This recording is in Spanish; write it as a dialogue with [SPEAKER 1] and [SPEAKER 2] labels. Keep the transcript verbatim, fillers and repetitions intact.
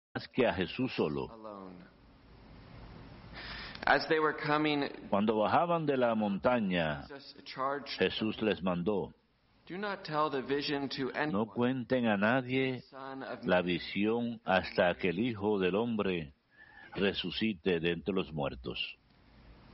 [SPEAKER 1] más que a Jesús solo.
[SPEAKER 2] alone. As they were coming,
[SPEAKER 1] Cuando bajaban de la montaña,
[SPEAKER 2] Jesus charged
[SPEAKER 1] Jesús les mandó:
[SPEAKER 2] Do not tell the vision to anyone.
[SPEAKER 1] no cuenten a nadie
[SPEAKER 2] Son of
[SPEAKER 1] la
[SPEAKER 2] Man.
[SPEAKER 1] visión hasta que el Hijo del Hombre resucite de entre los muertos.